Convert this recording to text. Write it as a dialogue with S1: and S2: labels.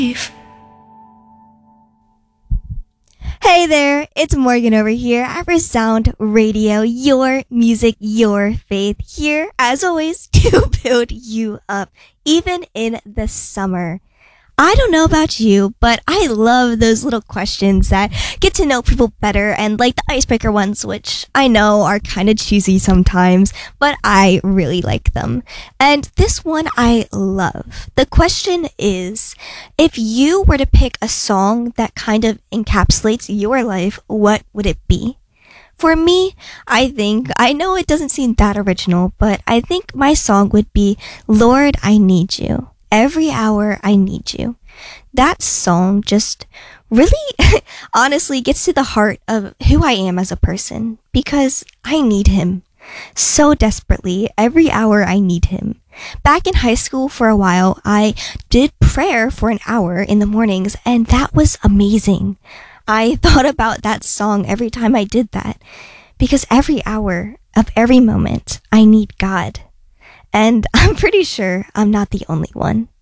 S1: Hey there, it's Morgan over here at Resound Radio, your music, your faith, here as always to build you up, even in the summer. I don't know about you, but I love those little questions that get to know people better, and like the icebreaker ones, which I know are kind of cheesy sometimes, but I really like them. And this one I love. The question is, if you were to pick a song that kind of encapsulates your life, what would it be? For me, I know it doesn't seem that original, but I think my song would be Lord, I Need You. Every Hour I Need You. That song just really honestly gets to the heart of who I am as a person, because I need him so desperately. Every hour I need him. Back in high school for a while, I did prayer for an hour in the mornings, and that was amazing. I thought about that song every time I did that, because every hour of every moment I need God. And I'm pretty sure I'm not the only one.